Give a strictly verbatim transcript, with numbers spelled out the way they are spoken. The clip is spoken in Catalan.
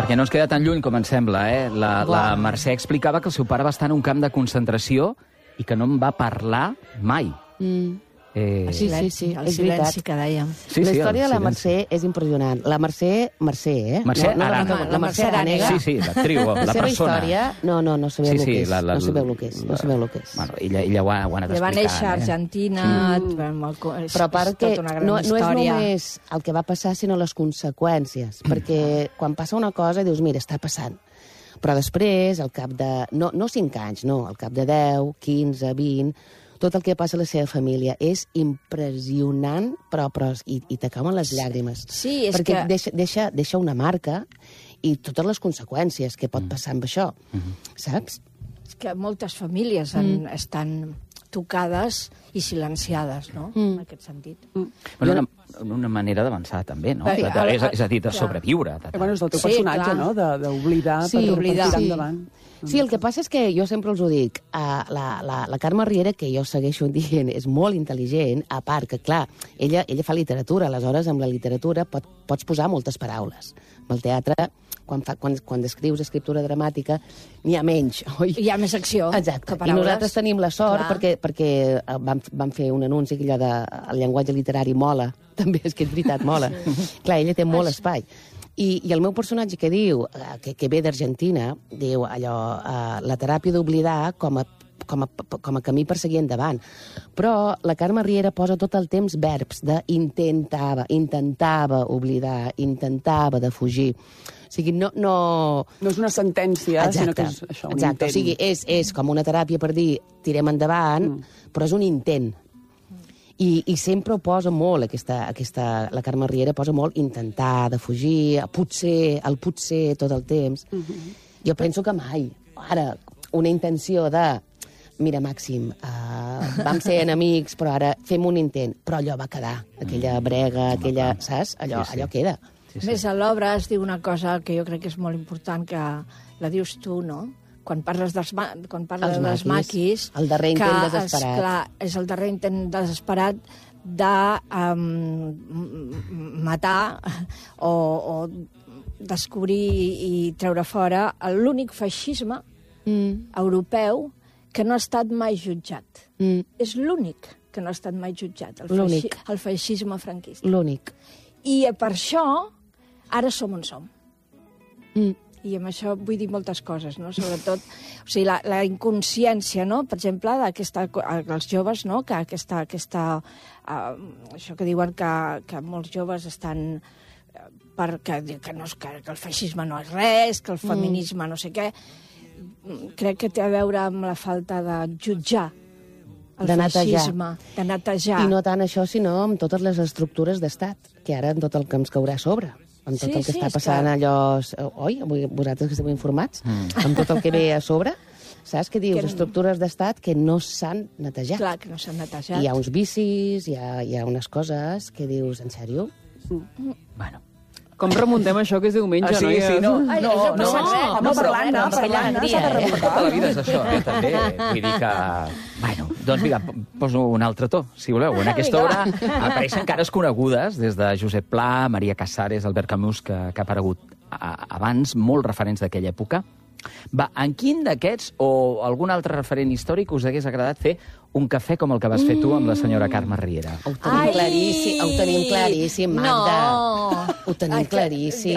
perquè no ens queda tan lluny com ens sembla, eh? La, la Mercè explicava que el seu pare va estar en un camp de concentració i que no en va parlar mai. Mm. Eh... Sí, sí, sí, el és silenci veritat. que dèiem. Sí, La sí, història el de la silenci. Mercè és impressionant. La Mercè, Mercè, eh? Mercè no, no, Arana. La, la Mercè Arànega. Sí, sí, l'actriu, la, La seva persona. història, no, no, no sabeu Sí, el sí, que és. la- la- No sabeu el que és. No sabeu el que és. Bueno, ella, ella ho ha, ho ha anat Ella va explicant. néixer a eh? Argentina, mm. és, Però a part és que tota una gran no, no és història. només el que va passar, sinó les conseqüències. Perquè quan passa una cosa dius, mira, està passant. Però després, al cap de... No, no cinc anys, no, al cap de deu, quinze, vint... Tot el que passa a la seva família és impressionant, però, però i, i te cauen les llàgrimes. Sí, és perquè que... deixa, deixa, deixa una marca i totes les conseqüències que pot passar amb això, saps? És que moltes famílies en, mm. estan tocades i silenciades, no?, mm. en aquest sentit. Mm. Bueno, una, una manera d'avançar, també, no? Sí, De, de, és, és a dir, de clar. sobreviure. De, Eh, bueno, és el teu Sí, personatge, clar. no?, de- d'oblidar Sí, per, oblidar. per tirar Sí. endavant. Sí, el que passa és que jo sempre els ho dic, uh, la, la, la Carme Riera, que jo segueixo dient, és molt intel·ligent, a part que, clar, ella, ella fa literatura, aleshores amb la literatura pot, pots posar moltes paraules. Amb el teatre, quan, fa, quan, quan descrius escriptura dramàtica, n'hi ha menys, oi? Hi ha més acció Exacte. que I paraules. nosaltres tenim la sort Clar. perquè, perquè eh, vam, vam fer un anunci que allò de el llenguatge literari mola. També és que és veritat, mola. Sí. Clar, ella té molt espai. I, I el meu personatge que diu, eh, que, que ve d'Argentina, diu allò, eh, la teràpia d'oblidar com a, com, a, com a camí per seguir endavant. Però la Carme Riera posa tot el temps verbs de intentava, intentava oblidar, intentava de fugir. O sigui, no... No, No és una sentència, sinó que és això, un exacte. intent. O sigui, és, és com una teràpia per dir tirem endavant, mm. però és un intent. I, i sempre ho posa molt, aquesta, aquesta, la Carme Riera posa molt intentar, de fugir, potser, el potser, tot el temps. Mm -hmm. Jo penso que mai. Ara, una intenció de... Mira, Màxim, uh, vam ser enemics, però ara fem un intent. Però allò va quedar, aquella brega, aquella... Saps? Allò, Sí, sí. allò queda. Sí, sí. Més a l'obra es diu una cosa que jo crec que és molt important, que la dius tu, no?, quan parles dels, ma quan parles Els dels maquis, maquis... el darrer intent que desesperat. És, clar, és el darrer intent desesperat de um, matar o, o descobrir i treure fora l'únic feixisme Mm. europeu que no ha estat mai jutjat. Mm. És l'únic que no ha estat mai jutjat, el, L'únic. feixi el feixisme franquista. L'únic. I per això ara som on som. Mm. I amb això vull dir moltes coses, no? Sobretot, o sigui, la, la inconsciència, no?, per exemple, d'aquesta, els joves, no?, que aquesta, aquesta uh, això que diuen que, que molts joves estan uh, per, que, que, no, és- que, que el feixisme no és res, que el feminisme no sé què, crec que té a veure amb la falta de jutjar el De netejar. feixisme, de netejar. I no tant això, sinó amb totes les estructures d'estat, que ara amb tot el que ens caurà a sobre, amb tot Sí, el que sí, està és passant que- allò... Oi? Avui vosaltres que esteu informats? Mm. Amb tot el que ve a sobre, saps què dius? Que- Estructures d'estat que no s'han netejat. Clar, que no s'han netejat. Hi ha uns vicis, hi ha, hi ha unes coses que dius, en sèrio? Bueno. Com remuntem això que és diumenge, Ah, sí, noies? sí, no. Ai, no, això no, passa res. no, Home, però- parlant, no, amb parlant, alegria, s'ha de eh? remuntar. Tota la vida és això, eh, també. Vull dir que... Bueno, doncs vinga, poso un altre to, si voleu. En aquesta hora apareixen cares conegudes, des de Josep Pla, Maria Casares, Albert Camus, que, que ha aparegut a, abans, molt referents d'aquella època. Va, en quin d'aquests o algun altre referent històric us hagués agradat fer un cafè com el que vas fer tu amb la senyora Carme Riera? Ho tenim Ai! claríssim, ho tenim claríssim, Magda. No. Ho tenim Ai, que- claríssim.